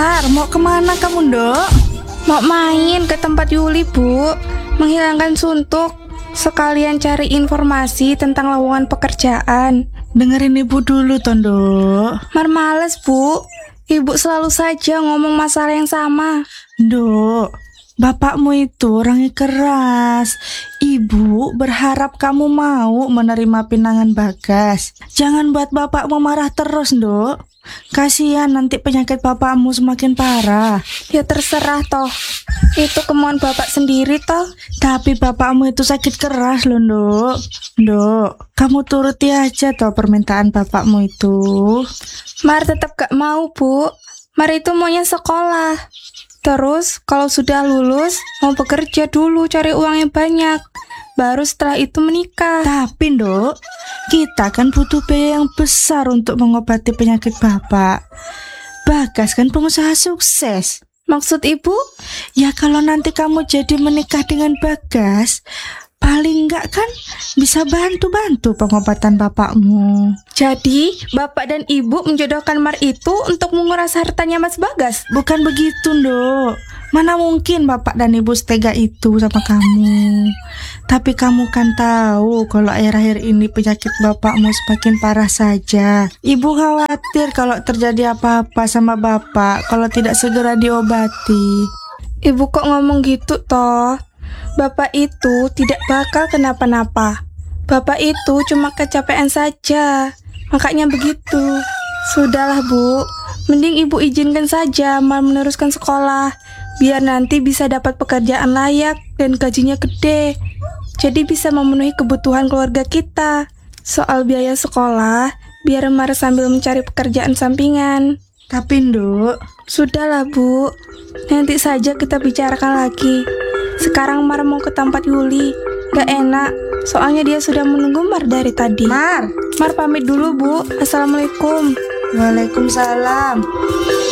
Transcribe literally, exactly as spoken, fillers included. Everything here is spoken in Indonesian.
Mar, mau kemana kamu, Ndok? Mau main ke tempat Yuli, Bu. Menghilangkan suntuk. Sekalian cari informasi tentang lowongan pekerjaan. Dengerin ibu dulu, Tondo. Mar males, Bu. Ibu selalu saja ngomong masalah yang sama. Ndok, bapakmu itu orangnya keras. Ibu berharap kamu mau menerima pinangan Bagas. Jangan buat bapakmu marah terus, Ndok. Kasihan nanti penyakit bapakmu semakin parah. Ya terserah toh. Itu kemauan bapak sendiri toh. Tapi bapakmu itu sakit keras loh, Ndok. Ndok, kamu turuti aja toh permintaan bapakmu itu. Mar tetap gak mau, Bu. Mar itu maunya sekolah. Terus kalau sudah lulus mau bekerja dulu, cari uang yang banyak. Baru setelah itu menikah. Tapi, Ndok, kita kan butuh biaya yang besar untuk mengobati penyakit bapak. Bagas kan pengusaha sukses. Maksud ibu? Ya kalau nanti kamu jadi menikah dengan Bagas, paling enggak kan bisa bantu-bantu pengobatan bapakmu. Jadi bapak dan ibu menjodohkan Mar itu untuk menguras hartanya Mas Bagas? Bukan begitu, Ndok. Mana mungkin bapak dan ibu setega itu sama kamu. Tapi kamu kan tahu kalau akhir-akhir ini penyakit bapakmu semakin parah saja. Ibu khawatir kalau terjadi apa-apa sama bapak kalau tidak segera diobati. Ibu kok ngomong gitu toh? Bapak itu tidak bakal kenapa-napa. Bapak itu cuma kecapean saja. Makanya begitu. Sudahlah, Bu. Mending ibu izinkan saja Mar meneruskan sekolah. Biar nanti bisa dapat pekerjaan layak dan gajinya gede. Jadi bisa memenuhi kebutuhan keluarga kita. Soal biaya sekolah, biar Mar sambil mencari pekerjaan sampingan. Tapi, Ndok, sudahlah, Bu. Nanti saja kita bicarakan lagi. Sekarang Mar mau ke tempat Yuli. Gak enak, soalnya dia sudah menunggu Mar dari tadi. Mar, Mar pamit dulu, Bu. Assalamualaikum. Waalaikumsalam.